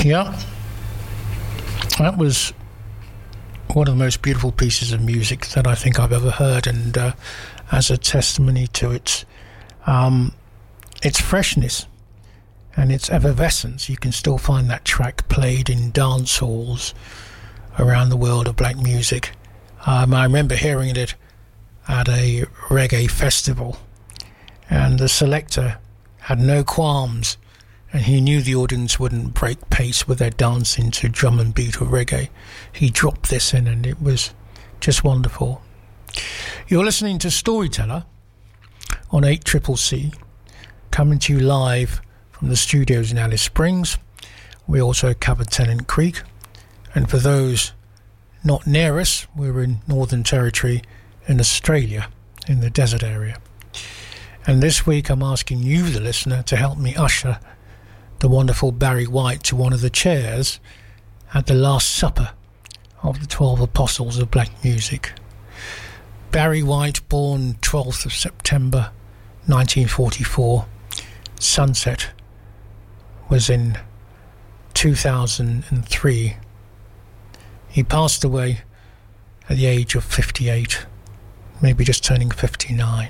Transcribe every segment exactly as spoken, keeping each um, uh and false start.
Yeah, that was one of the most beautiful pieces of music that I think I've ever heard, and uh, as a testimony to its um, its freshness and its effervescence, you can still find that track played in dance halls around the world of black music. Um, I remember hearing it at a reggae festival, and the selector had no qualms, and he knew the audience wouldn't break pace with their dancing to drum and beat or reggae. He dropped this in, and it was just wonderful. You're listening to Storyteller on eight C C C, coming to you live from the studios in Alice Springs. We also covered Tennant Creek, and for those not near us, we're in Northern Territory in Australia, in the desert area. And this week I'm asking you, the listener, to help me usher the wonderful Barry White to one of the chairs at the Last Supper of the Twelve Apostles of Black Music. Barry White, born twelfth of September nineteen forty-four. Sunset was in two thousand three. He passed away at the age of fifty-eight, maybe just turning fifty-nine.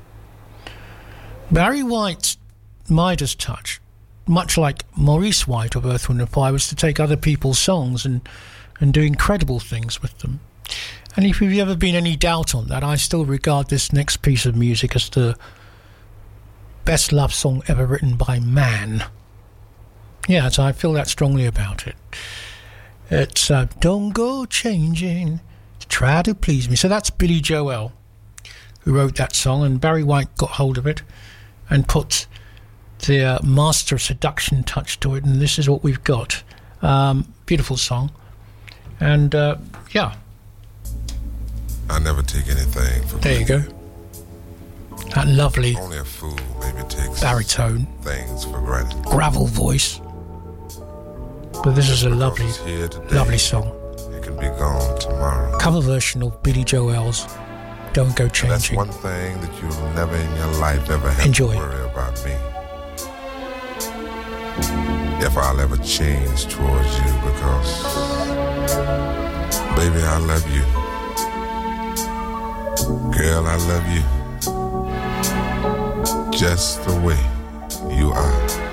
Barry White's Midas touch, much like Maurice White of Earth, Wind and Fire, was to take other people's songs and, and do incredible things with them. And if you've ever been any doubt on that, I still regard this next piece of music as the best love song ever written by man. Yeah, so I feel that strongly about it. It's uh, Don't Go Changing to Try to Please Me. So that's Billy Joel who wrote that song, and Barry White got hold of it and put the uh, master seduction touch to it, and this is what we've got. Um, beautiful song. And uh, yeah, I never take anything for there you go. That lovely Only a fool maybe takes baritone things for granted. Gravel voice. But this is a lovely today, lovely song. It can be gone tomorrow. Cover version of Billy Joel's Don't Go Changing. That's one thing that you'll never in your life ever have Enjoy. to worry about me. If I'll ever change towards you, because baby, I love you. Girl, I love you just the way you are.